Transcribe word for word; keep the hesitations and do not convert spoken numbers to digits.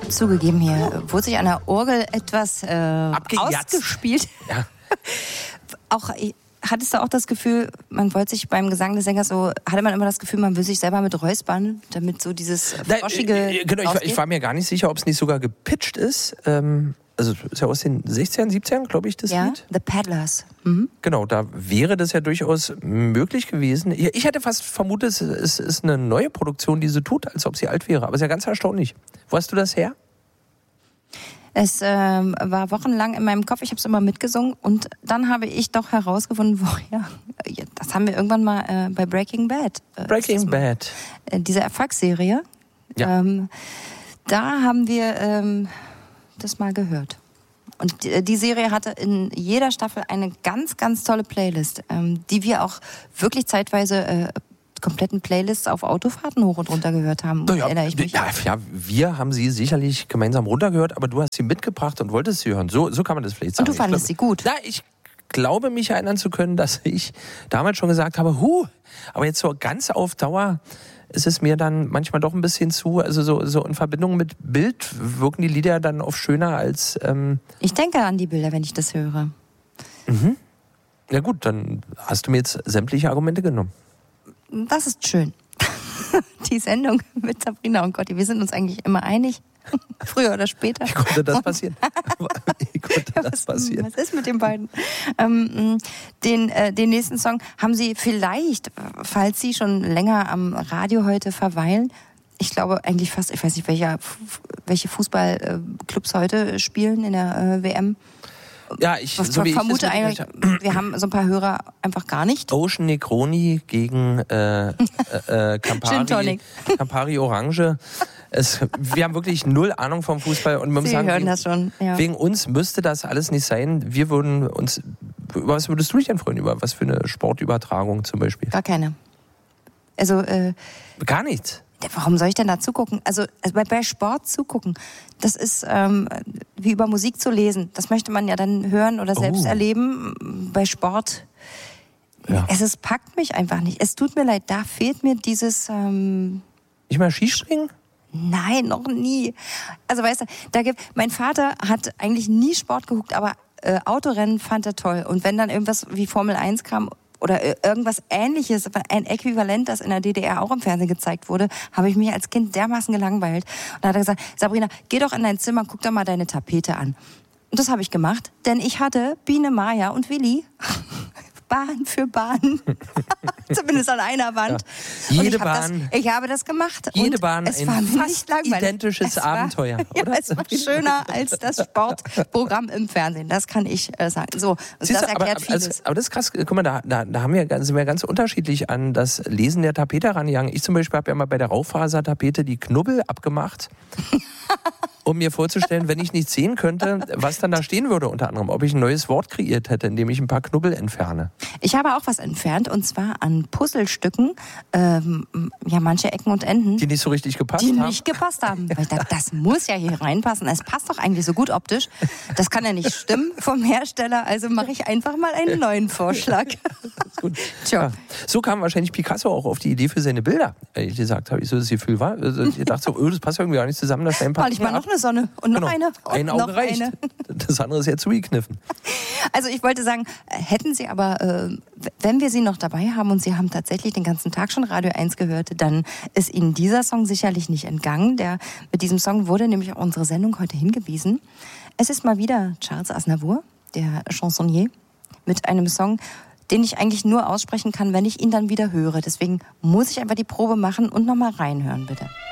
Zugegeben, hier wurde sich an der Orgel etwas äh, ausgespielt. Ja. Auch, hattest du auch das Gefühl, man wollte sich beim Gesang des Sängers so, hatte man immer das Gefühl, man will sich selber mit räuspern, damit so dieses froschige Nein, genau, ich, ich war mir gar nicht sicher, ob es nicht sogar gepitcht ist. Ähm, also ist ja aus den sechzehn, siebzehn, glaube ich, das ja, Lied. The Peddlers. Mhm. Genau, da wäre das ja durchaus möglich gewesen. Ich hätte fast vermutet, es ist eine neue Produktion, die sie tut, als ob sie alt wäre. Aber es ist ja ganz erstaunlich. Wo hast du das her? Es ähm, war wochenlang in meinem Kopf, ich habe es immer mitgesungen und dann habe ich doch herausgefunden, woher. Das haben wir irgendwann mal äh, bei Breaking Bad. Äh, Breaking Bad. Äh, diese Erfolgsserie. Ja. Ähm, da haben wir ähm, das mal gehört. Und die, die Serie hatte in jeder Staffel eine ganz, ganz tolle Playlist, ähm, die wir auch wirklich zeitweise äh, kompletten Playlists auf Autofahrten hoch und runter gehört haben, ja, erinnere ich mich. Ja, ja, wir haben sie sicherlich gemeinsam runtergehört, aber du hast sie mitgebracht und wolltest sie hören. So, so kann man das vielleicht sagen. Und du fandest sie gut? Ja, ich glaube, mich erinnern zu können, dass ich damals schon gesagt habe, huh, aber jetzt so ganz auf Dauer ist es mir dann manchmal doch ein bisschen zu, also so, so in Verbindung mit Bild wirken die Lieder dann oft schöner als... Ähm ich denke an die Bilder, wenn ich das höre. Mhm. Ja gut, dann hast du mir jetzt sämtliche Argumente genommen. Das ist schön. Die Sendung mit Sabrina und Gotti, wir sind uns eigentlich immer einig. Früher oder später. Wie konnte das passieren? Wie konnte das was, passieren? Was ist mit den beiden? Ähm, den, äh, den nächsten Song haben Sie vielleicht, falls Sie schon länger am Radio heute verweilen, ich glaube eigentlich fast, ich weiß nicht, welcher, welche Fußballclubs heute spielen in der äh, W M. Ja, ich, Was, so wie vermute ich eigentlich, wir haben so ein paar Hörer einfach gar nicht. Ocean Negroni gegen äh, äh, Campari, Campari Orange. Es, wir haben wirklich null Ahnung vom Fußball und man muss Sie sagen, hören wegen, das schon. Ja. Wegen uns müsste das alles nicht sein. Wir würden uns, über was würdest du dich denn freuen? Über was für eine Sportübertragung zum Beispiel? Gar keine. Also äh, gar nichts. Warum soll ich denn da zugucken? Also, also bei, bei Sport zugucken, das ist ähm, wie über Musik zu lesen. Das möchte man ja dann hören oder selbst oh. erleben. Bei Sport, ja. es ist, packt mich einfach nicht. Es tut mir leid, da fehlt mir dieses... Ähm, nicht mal Skispringen? Nein, noch nie. Also weißt du, da gibt, mein Vater hat eigentlich nie Sport geguckt, aber äh, Autorennen fand er toll. Und wenn dann irgendwas wie Formel eins kam... oder irgendwas Ähnliches, ein Äquivalent, das in der D D R auch im Fernsehen gezeigt wurde, habe ich mich als Kind dermaßen gelangweilt. Und da hat er gesagt, Sabrina, geh doch in dein Zimmer, guck doch mal deine Tapete an. Und das habe ich gemacht, denn ich hatte Biene Maya und Willi Bahn für Bahn. Zumindest an einer Wand. Ja. Jede und ich Bahn. Das, ich habe das gemacht. Jede und Bahn es ein war fast nicht langweilig. identisches es war, Abenteuer. Ja, oder? es war schöner als das Sportprogramm im Fernsehen. Das kann ich äh, sagen. So, das Siehst du, erklärt aber, vieles. also, aber das ist krass. Guck mal, da, da, da haben wir, sind wir ganz unterschiedlich an das Lesen der Tapete rangegangen. Ich zum Beispiel habe ja mal bei der Raufasertapete die Knubbel abgemacht. Um mir vorzustellen, wenn ich nicht sehen könnte, was dann da stehen würde unter anderem, ob ich ein neues Wort kreiert hätte, indem ich ein paar Knubbel entferne. Ich habe auch was entfernt und zwar an Puzzlestücken, ähm, ja manche Ecken und Enden. Die nicht so richtig gepasst die haben? Die nicht gepasst haben. Weil ich dachte, das muss ja hier reinpassen. Es passt doch eigentlich so gut optisch. Das kann ja nicht stimmen vom Hersteller, also mache ich einfach mal einen neuen Vorschlag. Das ist gut. Ja. So kam wahrscheinlich Picasso auch auf die Idee für seine Bilder. Ehrlich gesagt, habe ich so das Gefühl, war. Also ich dachte so, oh, das passt irgendwie gar nicht zusammen. Da Mal ich mal noch eine Sonne und noch genau. eine und ein Auge noch reicht. eine. Das andere ist ja zugekniffen. Also ich wollte sagen, hätten Sie aber, äh, wenn wir Sie noch dabei haben und Sie haben tatsächlich den ganzen Tag schon Radio eins gehört, dann ist Ihnen dieser Song sicherlich nicht entgangen. Der, mit diesem Song wurde nämlich auch unsere Sendung heute hingewiesen. Es ist mal wieder Charles Aznavour, der Chansonnier, mit einem Song, den ich eigentlich nur aussprechen kann, wenn ich ihn dann wieder höre. Deswegen muss ich einfach die Probe machen und nochmal reinhören, bitte.